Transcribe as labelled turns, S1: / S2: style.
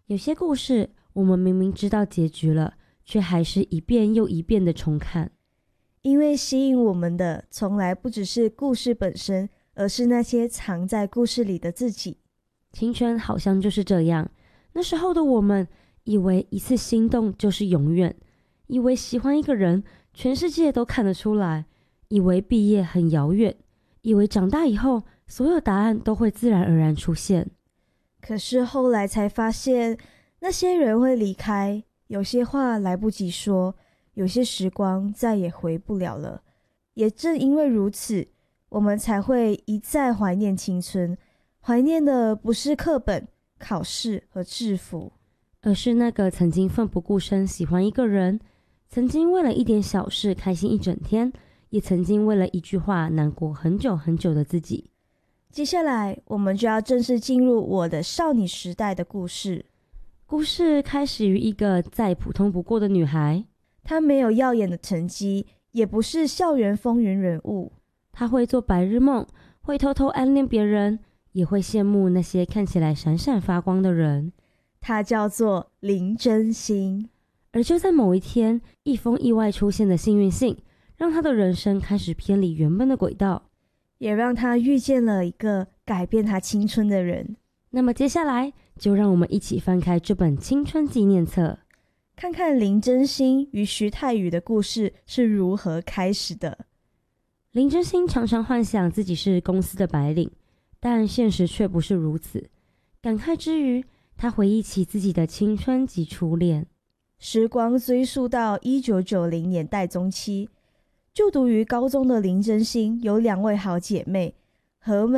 S1: 有些故事我们明明知道结局了，却还是一遍又一遍的重看。
S2: 因为吸引我们的从来不只是故事本身，而是那些藏在故事里的自己。
S1: 青春好像就是这样，那时候的我们以为一次心动就是永远，以为喜欢一个人全世界都看得出来，以为毕业很遥远，以为长大以后所有答案都会自然而然出现。
S2: 可是后来才发现，那些人会离开，有些话来不及说，有些时光再也回不了了。也正因为如此，我们才会一再怀念青春，怀念的不是课本、考试和制服，
S1: 而是那个曾经奋不顾身喜欢一个人，曾经为了一点小事开心一整天，也曾经为了一句话难过很久很久的自己。
S2: 接下来我们就要正式进入我的少女时代的故事。
S1: 故事开始于一个再普通不过的女孩，
S2: 她没有耀眼的成绩，也不是校园风云人物。
S1: 她会做白日梦，会偷偷暗恋别人，也会羡慕那些看起来闪闪发光的人。
S2: 她叫做林真心。
S1: 而就在某一天，一封意外出现的幸运信，让她的人生开始偏离原本的轨道，
S2: 也让她遇见了一个改变她青春的人。
S1: 那么接下来就让我们一起翻开这本青春纪念册，
S2: 看看林真心与徐太宇的故事是如何开始的。
S1: 林真心常常幻想自己是公司的白领，但现实却不是如此。感慨之余，她回忆起自己的青春及初恋。
S2: 时光追溯到1990年代中期，就读于高中的林真心有2位好姐妹，和美